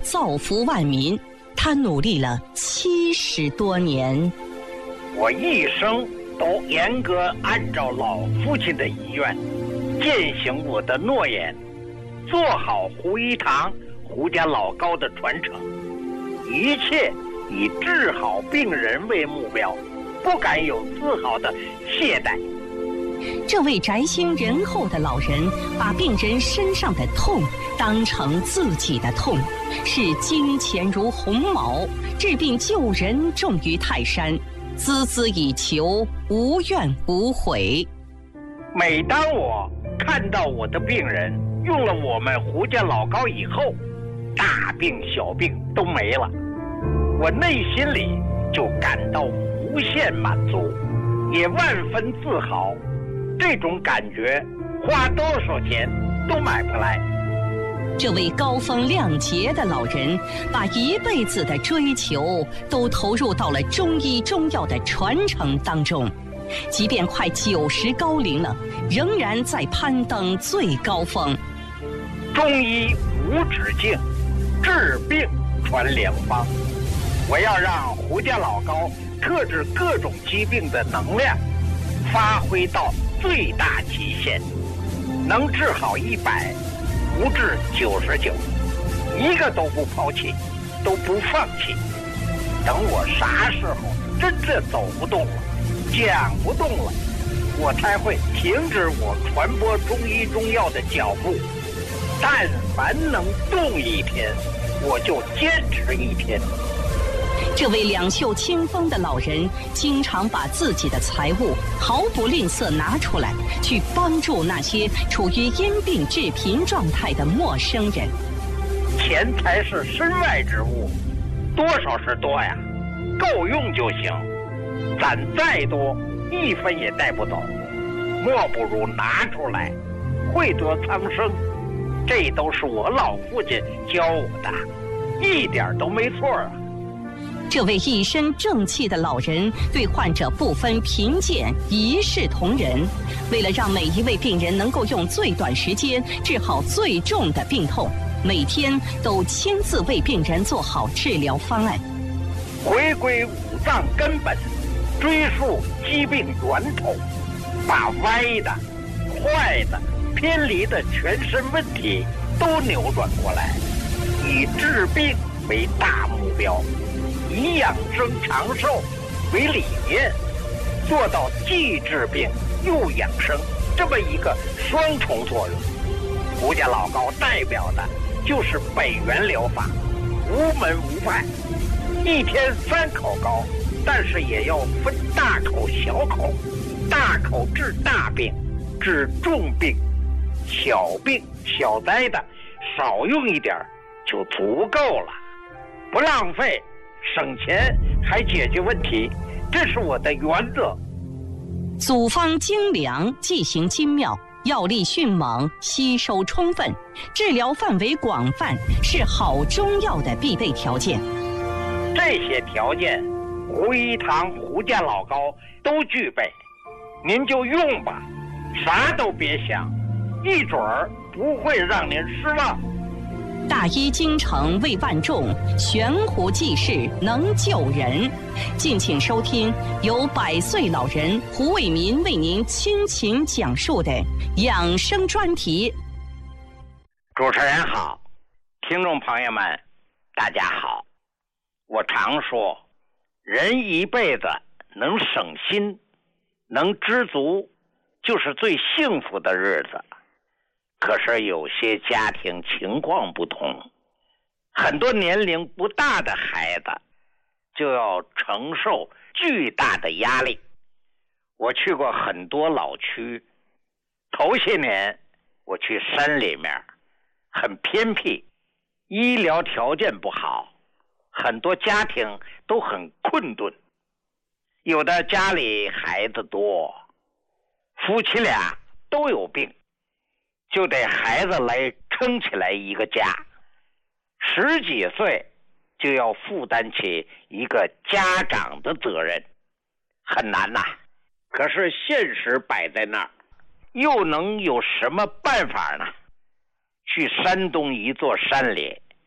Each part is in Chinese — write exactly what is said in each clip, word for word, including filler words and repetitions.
造福万民，他努力了七十多年。 我一生都严格按照老父亲的遗愿，践行我的诺言，做好胡一堂胡家老高的传承，一切以治好病人为目标，不敢有丝毫的懈怠。 这位宅心仁厚的老人，把病人身上的痛当成自己的痛，视金钱如鸿毛，治病救人重于泰山，孜孜以求，无怨无悔。 每当我看到我的病人用了我们胡家老高以后，大病小病都没了，我内心里就感到无限满足，也万分自豪。这种感觉花多少钱都买不来。 这位高风亮节的老人，把一辈子的追求都投入到了中医中药的传承当中，即便快九十高龄了，仍然在攀登最高峰。 中医无止境，治病传良方。我要让胡家老高克制各种疾病的能量发挥到最大极限，能治好一百，不治九十九，一个都不抛弃，都不放弃。等我啥时候真正走不动了，讲不动了，我才会停止我传播中医中药的脚步。但凡能动一天，我就坚持一天。 这位两袖清风的老人，经常把自己的财物毫不吝啬拿出来，去帮助那些处于因病致贫状态的陌生人。 钱财是身外之物，多少是多呀，够用就行。攒再多，一分也带不走，莫不如拿出来，惠得苍生。这都是我老父亲教我的，一点都没错啊。 这位一身正气的老人对患者不分贫贱，一视同仁。为了让每一位病人能够用最短时间治好最重的病痛，每天都亲自为病人做好治疗方案。 回归五脏根本，追溯疾病源头，把歪的、坏的、偏离的全身问题都扭转过来，以治病为大目标，以养生长寿为理念，做到既治病又养生这么一个双重作用。胡家老高代表的就是北元疗法，无门无派，一天三口高，但是也要分大口小口，大口治大病，治重病，小病小灾的少用一点就足够了，不浪费，省钱还解决问题，这是我的原则。 组方精良，剂型精妙，药力迅猛，吸收充分，治疗范围广泛，是好中药的必备条件。 这些条件，胡一堂胡家老高都具备，您就用吧，啥都别想，一准儿不会让您失望。 大医精诚为万众，悬壶济世能救人。敬请收听由百岁老人胡卫民为您倾情讲述的养生专题。 主持人好，听众朋友们大家好。我常说，人一辈子能省心，能知足，就是最幸福的日子。可是有些家庭情况不同，很多年龄不大的孩子就要承受巨大的压力。我去过很多老区，头些年我去山里面，很偏僻，医疗条件不好，很多家庭都很困顿，有的家里孩子多，夫妻俩都有病，就得孩子来撑起来一个家，十几岁就要负担起一个家长的责任，很难呐。可是现实摆在那儿，又能有什么办法呢？去山东一座山里，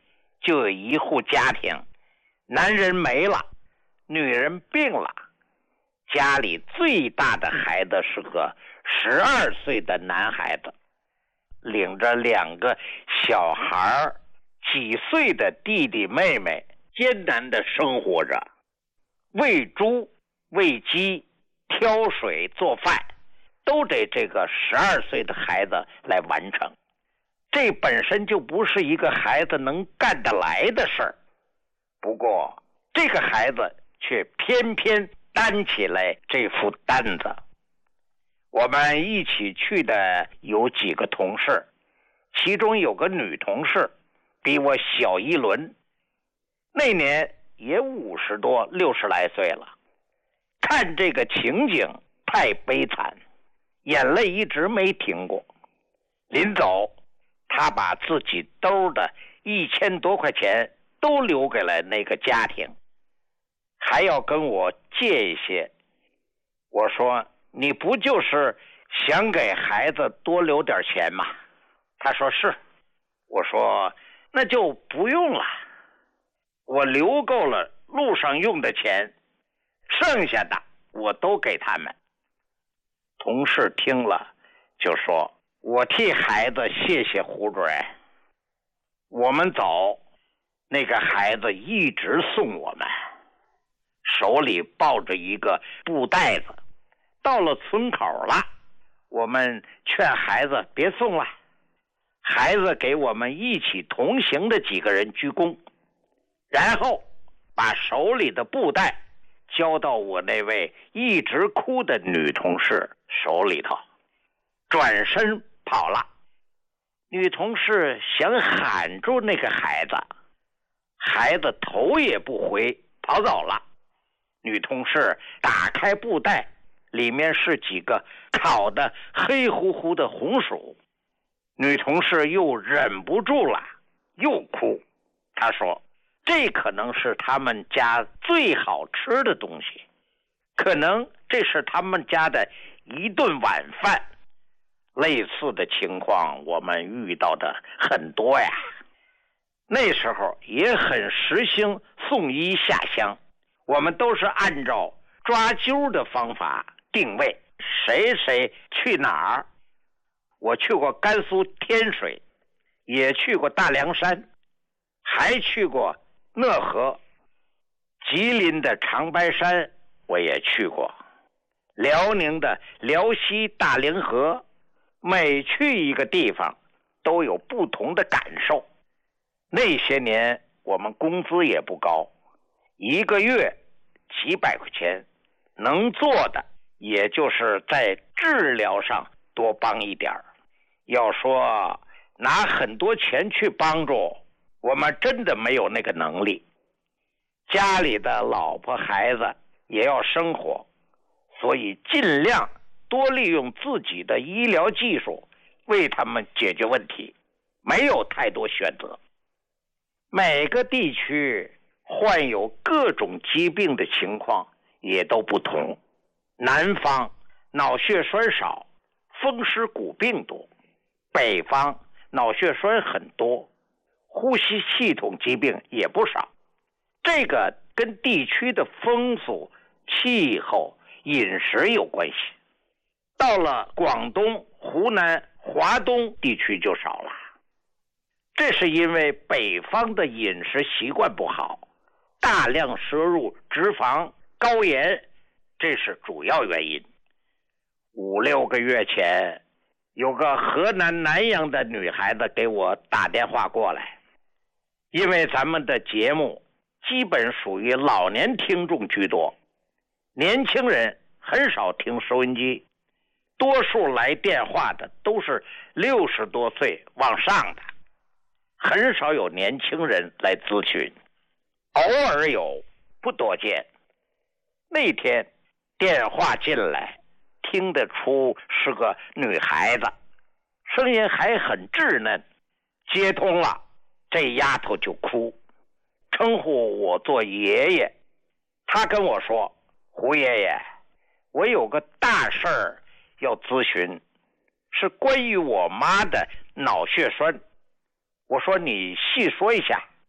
就有一户家庭，男人没了，女人病了，家里最大的孩子是个十二岁的男孩子，领着两个小孩几岁的弟弟妹妹，艰难的生活着，喂猪、喂鸡、挑水、做饭，都得这个十二岁的孩子来完成。这本身就不是一个孩子能干得来的事儿，不过这个孩子却偏偏担起来这副担子。我们一起去的有几个同事，其中有个女同事比我小一轮，那年也五十多六十来岁了。看这个情景太悲惨，眼泪一直没停过。临走，他把自己兜的一千多块钱都留给了那个家庭，还要跟我借一些。我说，你不就是想给孩子多留点钱吗？他说是。我说那就不用了，我留够了路上用的钱，剩下的我都给他们。同事听了就说，我替孩子谢谢胡主任。我们走，那个孩子一直送我们，手里抱着一个布袋子。到了村口了，我们劝孩子别送了，孩子给我们一起同行的几个人鞠躬，然后把手里的布袋交到我那位一直哭的女同事手里头，转身跑了。女同事想喊住那个孩子，孩子头也不回跑走了。女同事打开布袋，里面是几个烤的黑乎乎的红薯。女同事又忍不住了，又哭。她说，这可能是他们家最好吃的东西，可能这是他们家的一顿晚饭。类似的情况我们遇到的很多呀。那时候也很时兴送医下乡，我们都是按照抓阄的方法定位，谁谁去哪儿。我去过甘肃天水，也去过大凉山，还去过讷河，吉林的长白山我也去过，辽宁的辽西大凌河。每去一个地方都有不同的感受。那些年我们工资也不高，一个月几百块钱，能做的也就是在治疗上多帮一点。要说拿很多钱去帮助，我们真的没有那个能力。家里的老婆孩子也要生活，所以尽量多利用自己的医疗技术为他们解决问题，没有太多选择。每个地区患有各种疾病的情况也都不同。南方脑血栓少，风湿骨病多；北方脑血栓很多，呼吸系统疾病也不少。这个跟地区的风俗、气候、饮食有关系。到了广东、湖南、华东地区就少了，这是因为北方的饮食习惯不好，大量摄入脂肪、高盐，这是主要原因。五六个月前，有个河南南阳的女孩子给我打电话过来，因为咱们的节目基本属于老年听众居多，年轻人很少听收音机，多数来电话的都是六十多岁往上的，很少有年轻人来咨询，偶尔有，不多见。那天电话进来，听得出是个女孩子，声音还很稚嫩。接通了，这丫头就哭，称呼我做爷爷。她跟我说，胡爷爷，我有个大事儿要咨询，是关于我妈的脑血栓。我说你细说一下。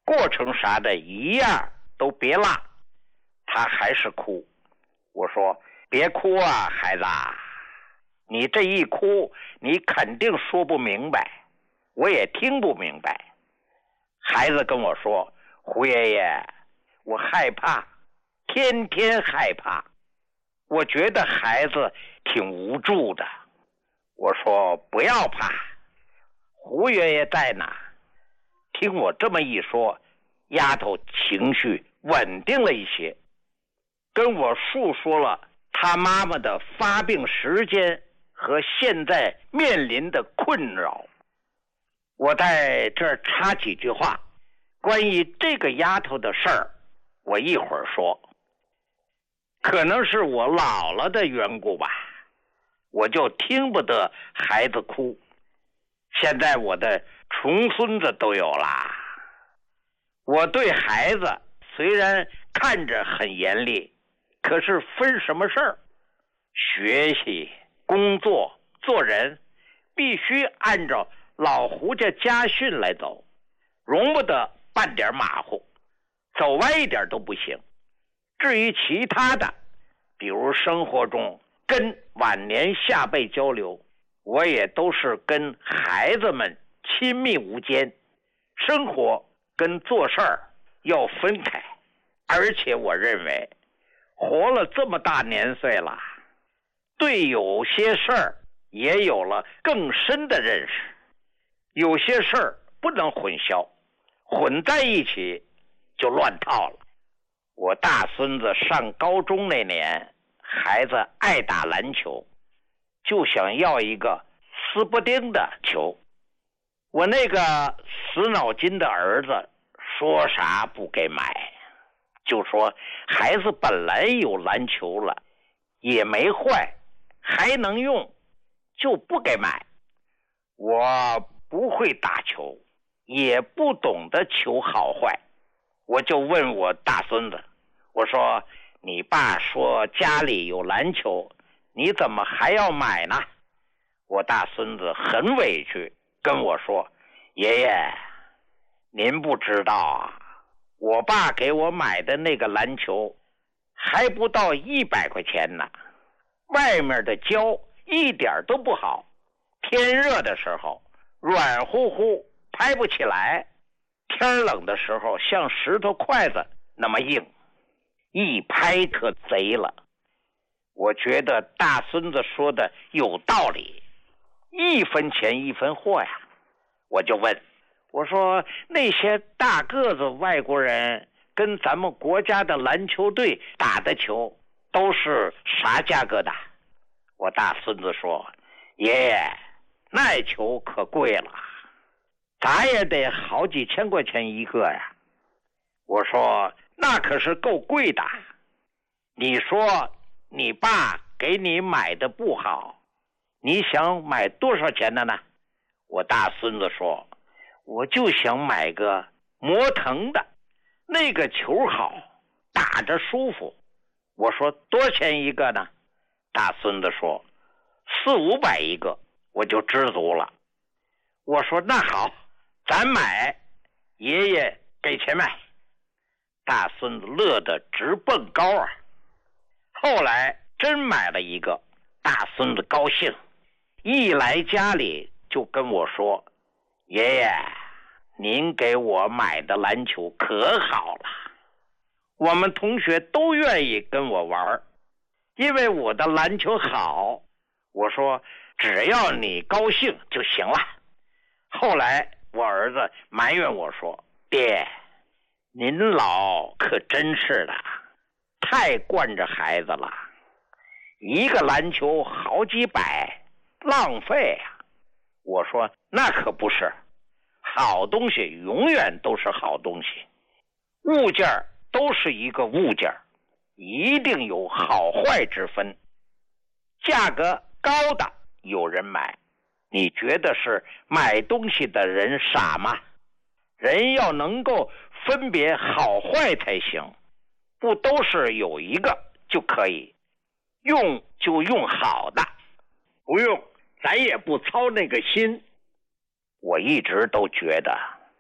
过程啥的一样都别落。他还是哭。我说别哭啊，孩子，你这一哭你肯定说不明白，我也听不明白。孩子跟我说，胡爷爷，我害怕，天天害怕。我觉得孩子挺无助的。我说不要怕，胡爷爷在哪。听我这么一说，丫头情绪稳定了一些，跟我述说了她妈妈的发病时间和现在面临的困扰。我在这儿插几句话，关于这个丫头的事儿，我一会儿说。可能是我老了的缘故吧，我就听不得孩子哭。现在我的重孙子都有啦，我对孩子虽然看着很严厉，可是分什么事儿？学习、工作、做人，必须按照老胡家家训来走，容不得半点马虎，走歪一点都不行。至于其他的，比如生活中跟晚年下辈交流，我也都是跟孩子们亲密无间，生活跟做事儿要分开。而且我认为活了这么大年岁了，对有些事儿也有了更深的认识，有些事儿不能混淆，混在一起就乱套了。我大孙子上高中那年，孩子爱打篮球，就想要一个斯布丁的球。我那个死脑筋的儿子说啥不给买，就说孩子本来有篮球了，也没坏，还能用，就不给买。我不会打球，也不懂得球好坏，我就问我大孙子，我说你爸说家里有篮球，你怎么还要买呢？我大孙子很委屈跟我说，爷爷，您不知道啊，我爸给我买的那个篮球还不到一百块钱呢，外面的胶一点都不好，天热的时候软乎乎拍不起来，天冷的时候像石头筷子那么硬，一拍可贼了。我觉得大孙子说的有道理，一分钱一分货呀。我就问，我说那些大个子外国人跟咱们国家的篮球队打的球都是啥价格的？我大孙子说，爷爷，那球可贵了，咱也得好几千块钱一个呀。我说那可是够贵的，你说你爸给你买的不好，你想买多少钱的呢？我大孙子说，我就想买个磨腾的，那个球好，打着舒服。我说多少钱一个呢？大孙子说四五百一个，我就知足了。我说那好，咱买，爷爷给钱买。大孙子乐得直蹦高啊。后来真买了一个，大孙子高兴，一来家里就跟我说，爷爷，您给我买的篮球可好了，我们同学都愿意跟我玩，因为我的篮球好。我说只要你高兴就行了。后来我儿子埋怨我说，爹，您老可真是的，太惯着孩子了，一个篮球好几百，浪费啊。我说那可不是，好东西永远都是好东西，物件都是一个物件，一定有好坏之分。价格高的有人买，你觉得是买东西的人傻吗？人要能够分别好坏才行，不都是有一个就可以，用就用好的，不用咱也不操那个心。我一直都觉得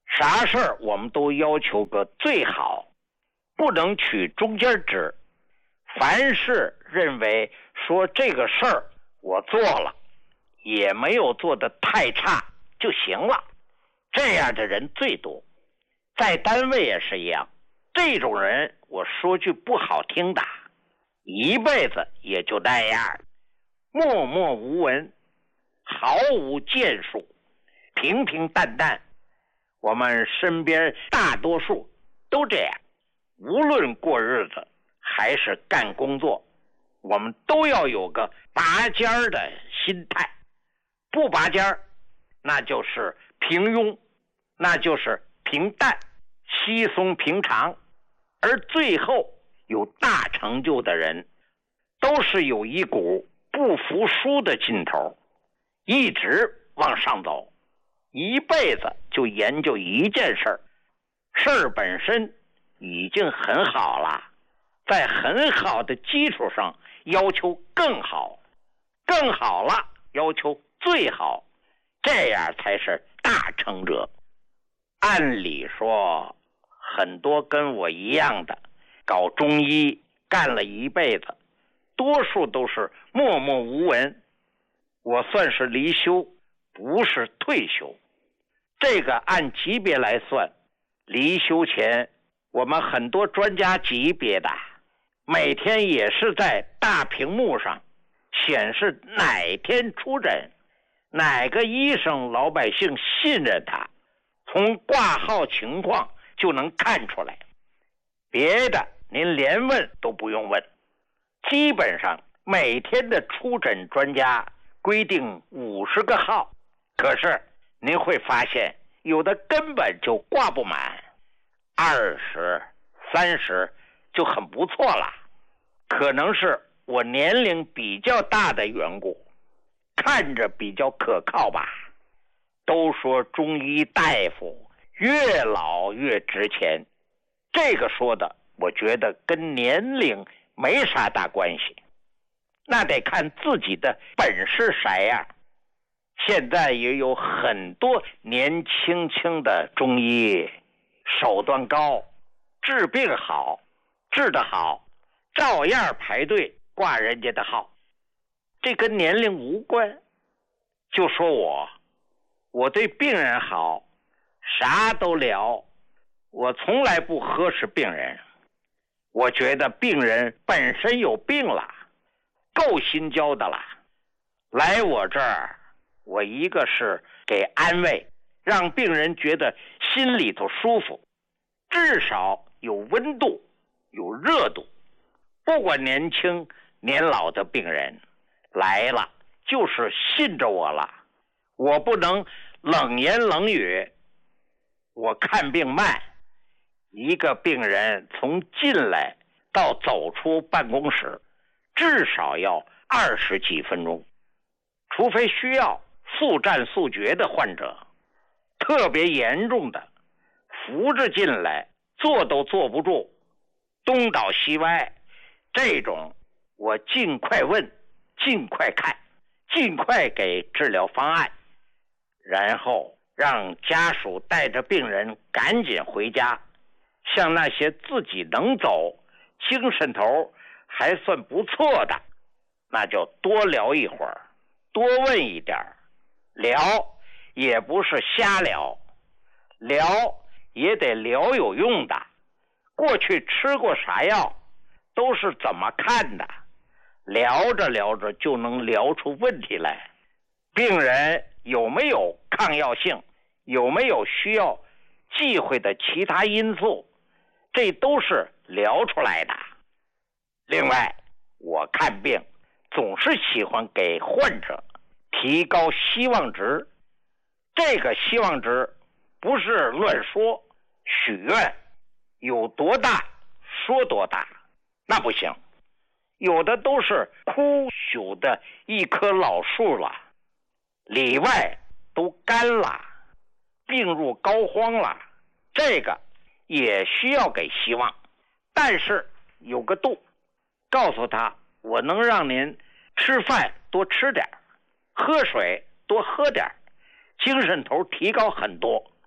啥事儿我们都要求个最好，不能取中间值。凡是认为说这个事儿我做了，也没有做得太差就行了，这样的人最多。在单位也是一样，这种人我说句不好听的，一辈子也就那样，默默无闻，毫无建树，平平淡淡。我们身边大多数都这样，无论过日子还是干工作，我们都要有个拔尖儿的心态。不拔尖儿，那就是平庸，那就是平淡、稀松平常。而最后有大成就的人，都是有一股不服输的劲头，一直往上走，一辈子就研究一件事儿，事儿本身已经很好了，在很好的基础上要求更好，更好了要求最好，这样才是大成者。按理说，很多跟我一样的搞中医干了一辈子，多数都是默默无闻。我算是离休，不是退休。这个按级别来算，离休前我们很多专家级别的每天也是在大屏幕上显示哪天出诊，哪个医生老百姓信任他，从挂号情况就能看出来。别的您连问都不用问，基本上每天的出诊专家规定五十个号，可是您会发现有的根本就挂不满，二十、三十就很不错了。可能是我年龄比较大的缘故，看着比较可靠吧。都说中医大夫越老越值钱，这个说的我觉得跟年龄没啥大关系，那得看自己的本事啥样。现在也有很多年轻轻的中医，手段高，治病好，治得好，照样排队挂人家的号，这跟年龄无关。就说我我对病人好，啥都聊，我从来不呵斥病人。我觉得病人本身有病了，够心焦的了，来我这儿，我一个是给安慰，让病人觉得心里头舒服，至少有温度，有热度。不管年轻年老的病人来了，就是信着我了，我不能冷言冷语。我看病慢，一个病人从进来到走出办公室至少要二十几分钟，除非需要速战速决的患者，特别严重的扶着进来坐都坐不住，东倒西歪，这种我尽快问，尽快看，尽快给治疗方案，然后让家属带着病人赶紧回家。像那些自己能走，精神头还算不错的，那就多聊一会儿，多问一点，聊也不是瞎聊，聊也得聊有用的。过去吃过啥药，都是怎么看的，聊着聊着就能聊出问题来。病人有没有抗药性，有没有需要忌讳的其他因素，这都是聊出来的。另外，我看病总是喜欢给患者提高希望值，这个希望值不是乱说许愿，有多大说多大，那不行。有的都是枯朽的一棵老树了，里外都干了，病入膏肓了，这个也需要给希望，但是有个度，告诉他我能让您吃饭多吃点，喝水多喝点，精神头提高很多，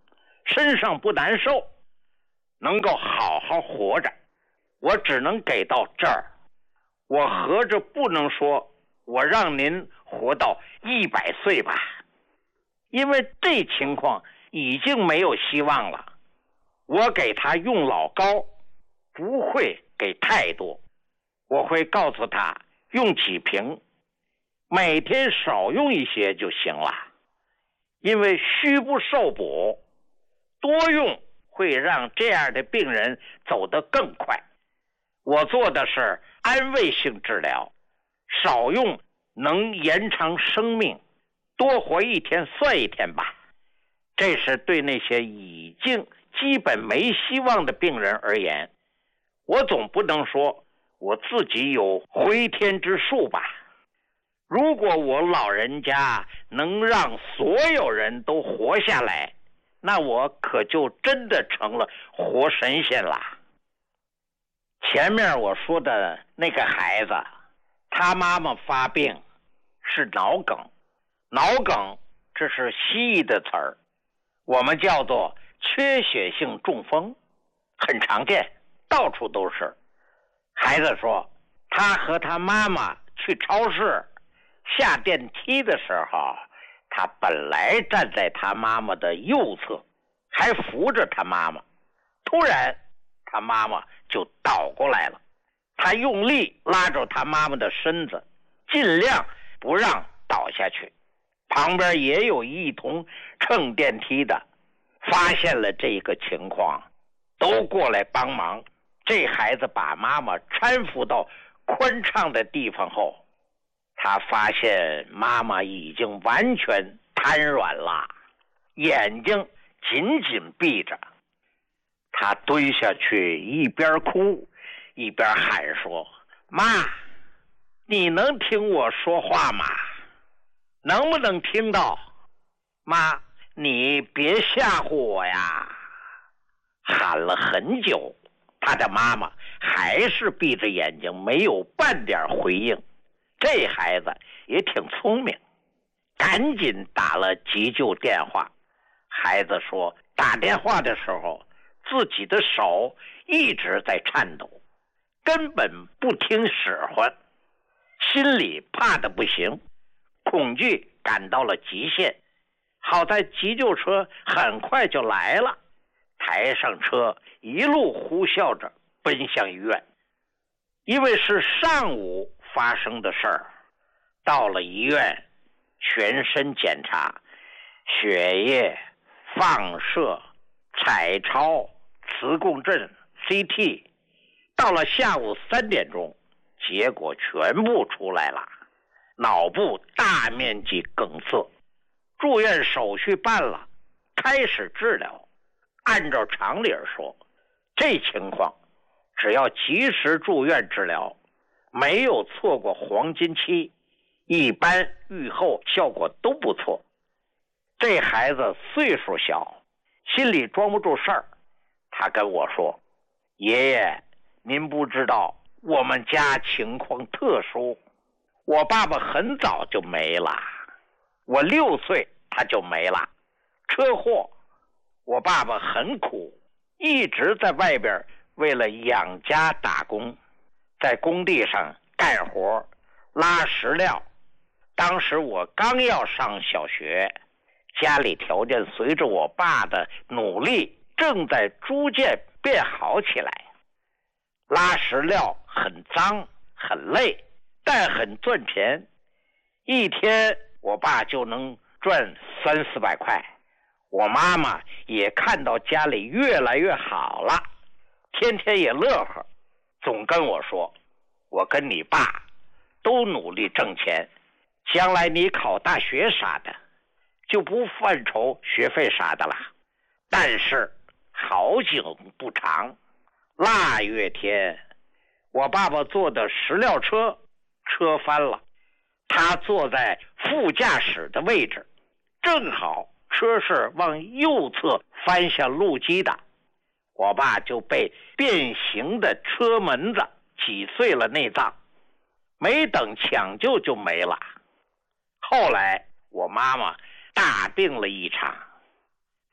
身上不难受，能够好好活着，我只能给到这儿。我合着不能说我让您活到一百岁吧，因为这情况已经没有希望了。我给他用老膏，不会给太多，我会告诉他用几瓶，每天少用一些就行了。因为虚不受补，多用会让这样的病人走得更快。我做的是安慰性治疗，少用能延长生命，多活一天算一天吧。这是对那些已经基本没希望的病人而言。我总不能说我自己有回天之术吧。如果我老人家能让所有人都活下来，那我可就真的成了活神仙了。前面我说的那个孩子，他妈妈发病是脑梗，脑梗这是西医的词儿，我们叫做缺血性中风，很常见，到处都是。孩子说他和他妈妈去超市，下电梯的时候，他本来站在他妈妈的右侧，还扶着他妈妈，突然他妈妈就倒过来了，他用力拉住他妈妈的身子，尽量不让倒下去。旁边也有一同乘电梯的发现了这个情况，都过来帮忙。这孩子把妈妈搀扶到宽敞的地方后，他发现妈妈已经完全瘫软了，眼睛紧紧闭着。他蹲下去，一边哭一边喊说：妈，你能听我说话吗？能不能听到？妈，你别吓唬我呀！喊了很久，他的妈妈还是闭着眼睛，没有半点回应。这孩子也挺聪明，赶紧打了急救电话。孩子说打电话的时候自己的手一直在颤抖，根本不听使唤，心里怕得不行，恐惧感到了极限。好在急救车很快就来了，抬上车一路呼啸着奔向医院。因为是上午发生的事儿，到了医院全身检查，血液、放射、彩超、磁共振、C T， 到了下午三点钟，结果全部出来了，脑部大面积梗塞。住院手续办了，开始治疗。按照常理说，这情况只要及时住院治疗，没有错过黄金期，一般愈后效果都不错。这孩子岁数小，心里装不住事儿，他跟我说：爷爷，您不知道我们家情况特殊，我爸爸很早就没了，我六岁他就没了，车祸。我爸爸很苦，一直在外边为了养家打工，在工地上干活拉石料。当时我刚要上小学，家里条件随着我爸的努力正在逐渐变好起来。拉石料很脏很累，但很赚钱，一天我爸就能赚三四百块。我妈妈也看到家里越来越好了，天天也乐呵，总跟我说：我跟你爸都努力挣钱，将来你考大学啥的就不犯愁学费啥的了。但是好景不长，腊月天，我爸爸坐的石料车车翻了，他坐在副驾驶的位置，正好车是往右侧翻向路基的，我爸就被变形的车门子挤碎了内脏，没等抢救就没了。后来我妈妈大病了一场，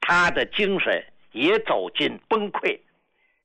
他的精神也走进崩溃。